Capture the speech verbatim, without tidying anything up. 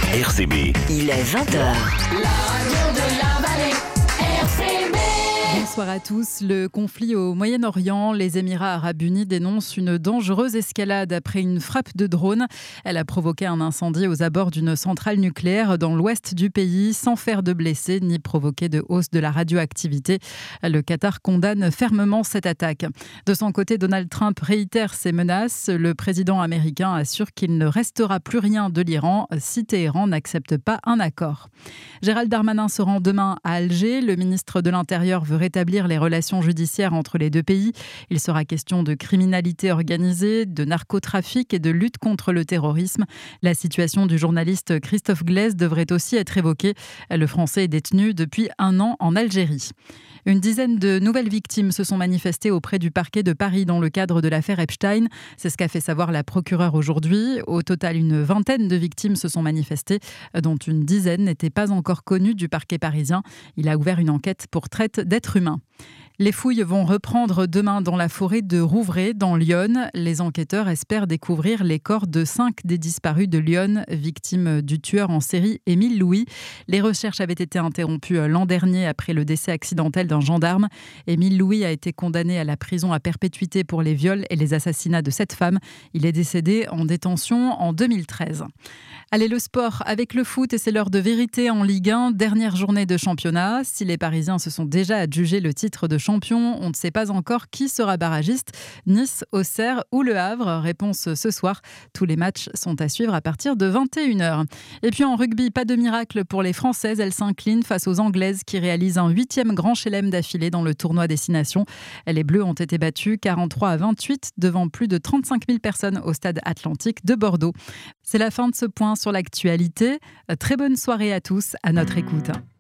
R C B. Il est vingt heures. La radio de la vallée, R C B. Bonsoir à tous. Le conflit au Moyen-Orient, les Émirats arabes unis dénoncent une dangereuse escalade après une frappe de drone. Elle a provoqué un incendie aux abords d'une centrale nucléaire dans l'ouest du pays, sans faire de blessés ni provoquer de hausse de la radioactivité. Le Qatar condamne fermement cette attaque. De son côté, Donald Trump réitère ses menaces. Le président américain assure qu'il ne restera plus rien de l'Iran si Téhéran n'accepte pas un accord. Gérald Darmanin se rend demain à Alger. Le ministre de l'Intérieur veut rétablir les relations judiciaires entre les deux pays. Il sera question de criminalité organisée, de narcotrafic et de lutte contre le terrorisme. La situation du journaliste Christophe Glaise devrait aussi être évoquée. Le Français est détenu depuis un an en Algérie. Une dizaine de nouvelles victimes se sont manifestées auprès du parquet de Paris dans le cadre de l'affaire Epstein. C'est ce qu'a fait savoir la procureure aujourd'hui. Au total, une vingtaine de victimes se sont manifestées, dont une dizaine n'étaient pas encore connues du parquet parisien. Il a ouvert une enquête pour traite d'êtres humains. Les fouilles vont reprendre demain dans la forêt de Rouvray, dans l'Yonne. Les enquêteurs espèrent découvrir les corps de cinq des disparus de Lyon, victimes du tueur en série Émile Louis. Les recherches avaient été interrompues l'an dernier après le décès accidentel d'un gendarme. Émile Louis a été condamné à la prison à perpétuité pour les viols et les assassinats de cette femme. Il est décédé en détention en deux mille treize. Allez, le sport avec le foot, et c'est l'heure de vérité en Ligue un. Dernière journée de championnat. Si les Parisiens se sont déjà adjugés le titre de champion, on ne sait pas encore qui sera barragiste. Nice, Auxerre ou Le Havre. Réponse ce soir. Tous les matchs sont à suivre à partir de vingt et une heures. Et puis en rugby, pas de miracle pour les Françaises. Elles s'inclinent face aux Anglaises qui réalisent un huitième grand chelem d'affilée dans le tournoi Destination. Les Bleus ont été battues quarante-trois à vingt-huit devant plus de trente-cinq mille personnes au stade Atlantique de Bordeaux. C'est la fin de ce point sur l'actualité. Très bonne soirée à tous, à notre écoute.